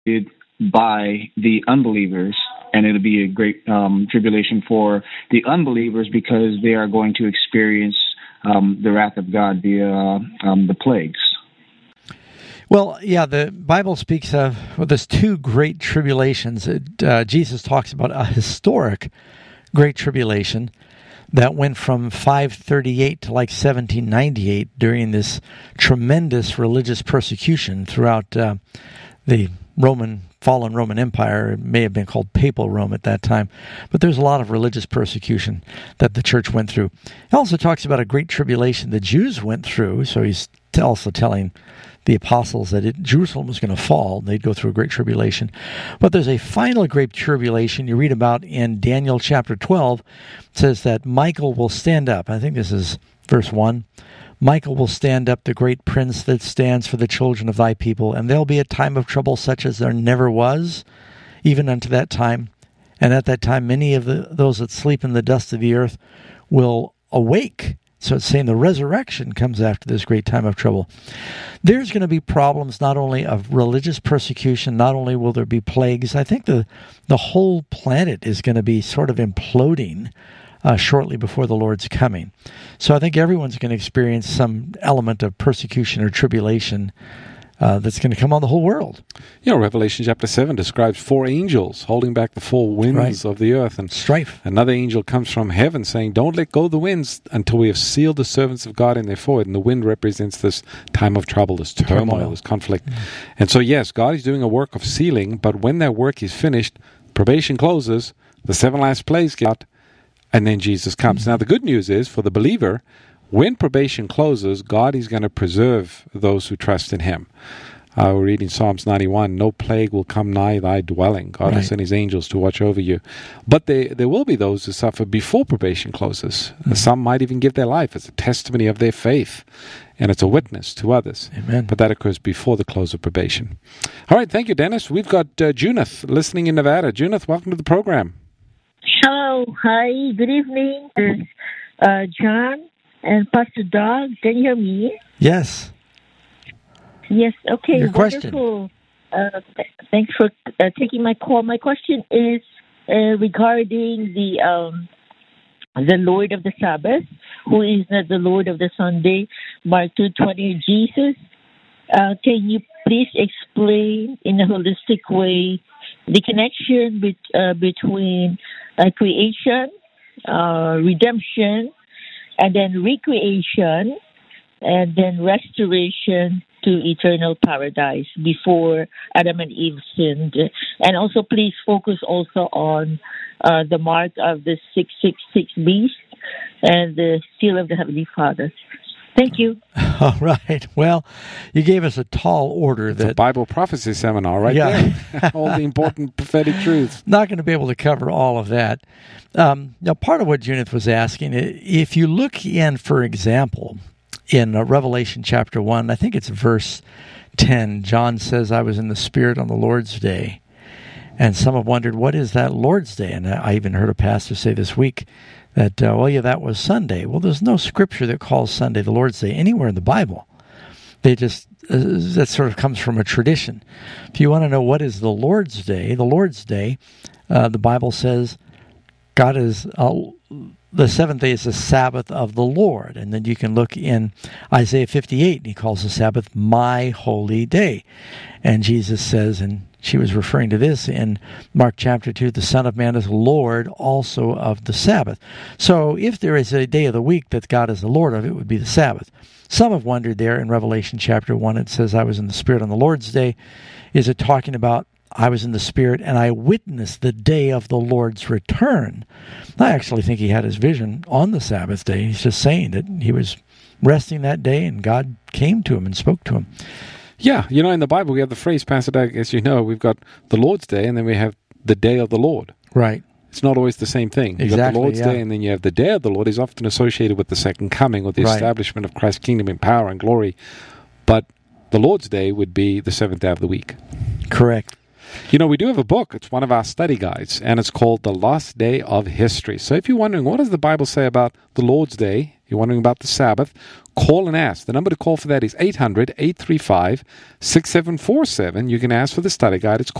by the unbelievers, and it'll be a great tribulation for the unbelievers because they are going to experience the wrath of God via the plagues. Well, yeah, the Bible speaks of, there's two great tribulations. Jesus talks about a historic great tribulation that went from 538 to like 1798 during this tremendous religious persecution throughout the fallen Roman Empire. It may have been called Papal Rome at that time, but there's a lot of religious persecution that the church went through. He also talks about a great tribulation the Jews went through, so he's also telling the apostles that Jerusalem was going to fall. They'd go through a great tribulation. But there's a final great tribulation you read about in Daniel chapter 12. It says that Michael will stand up. I think this is verse 1. Michael will stand up, the great prince that stands for the children of thy people, and there'll be a time of trouble such as there never was, even unto that time. And at that time many of those that sleep in the dust of the earth will awake. So it's saying the resurrection comes after this great time of trouble. There's going to be problems not only of religious persecution, not only will there be plagues. I think the whole planet is going to be sort of imploding shortly before the Lord's coming. So I think everyone's going to experience some element of persecution or tribulation that's going to come on the whole world. You know, Revelation chapter 7 describes 4 angels holding back the 4 winds of the earth. And strife. Another angel comes from heaven saying, don't let go of the winds until we have sealed the servants of God in their forehead. And the wind represents this time of trouble, this turmoil, this conflict. Mm. And so, yes, God is doing a work of sealing, but when that work is finished, probation closes, the 7 last plagues get out, and then Jesus comes. Now, the good news is, for the believer, when probation closes, God is going to preserve those who trust in Him. We're reading Psalms 91, no plague will come nigh thy dwelling. God will send His angels to watch over you. But there will be those who suffer before probation closes. Mm-hmm. Some might even give their life as a testimony of their faith, and it's a witness to others. Amen. But that occurs before the close of probation. All right, thank you, Dennis. We've got Junith listening in Nevada. Junith, welcome to the program. Hello, hi, good evening. John and Pastor Doug, can you hear me? Yes. Yes, okay, your wonderful. Thanks for taking my call. My question is regarding the Lord of the Sabbath, who is the Lord of the Sunday, Mark 2:20, Jesus. Can you please explain in a holistic way the connection between creation, redemption, and then recreation, and then restoration to eternal paradise before Adam and Eve sinned? And also, please focus also on the mark of the 666 beast and the seal of the Heavenly Father. Thank you. All right. Well, you gave us a tall order. It's a Bible prophecy seminar right there. All the important prophetic truths. Not going to be able to cover all of that. Now, part of what Junith was asking, if you look in, for example, in Revelation chapter 1, I think it's verse 10, John says, I was in the Spirit on the Lord's Day. And some have wondered, what is that Lord's Day? And I even heard a pastor say this week that, that was Sunday. Well, there's no scripture that calls Sunday the Lord's Day anywhere in the Bible. They just, that sort of comes from a tradition. If you want to know what is the Lord's Day, the Bible says God is, the seventh day is the Sabbath of the Lord. And then you can look in Isaiah 58, and He calls the Sabbath my holy day. And Jesus says, and she was referring to this in Mark chapter 2, the Son of Man is Lord also of the Sabbath. So if there is a day of the week that God is the Lord of, it would be the Sabbath. Some have wondered there in Revelation chapter 1, it says, I was in the Spirit on the Lord's day. Is it talking about I was in the Spirit and I witnessed the day of the Lord's return? I actually think He had His vision on the Sabbath day. He's just saying that He was resting that day and God came to Him and spoke to Him. Yeah, in the Bible we have the phrase, Pastor Doug, as you know, we've got the Lord's Day and then we have the day of the Lord. Right. It's not always the same thing. You've got the Lord's Day and then you have the day of the Lord is often associated with the second coming or the establishment of Christ's kingdom in power and glory. But the Lord's Day would be the seventh day of the week. Correct. We do have a book. It's one of our study guides, and it's called The Last Day of History. So if you're wondering, what does the Bible say about the Lord's Day you're wondering about the Sabbath, call and ask. The number to call for that is 800-835-6747. You can ask for the study guide. It's